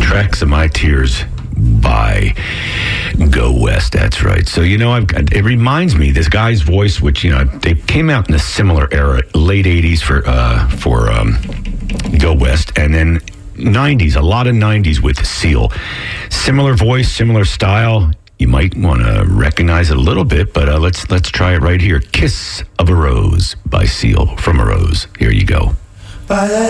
Tracks of My Tears by Go West. That's right. So, it reminds me, this guy's voice, which, they came out in a similar era, late 80s for Go West, and then 90s, a lot of 90s with Seal. Similar voice, similar style. You might want to recognize it a little bit, but let's try it right here. Kiss of a Rose by Seal from a Rose. Here you go.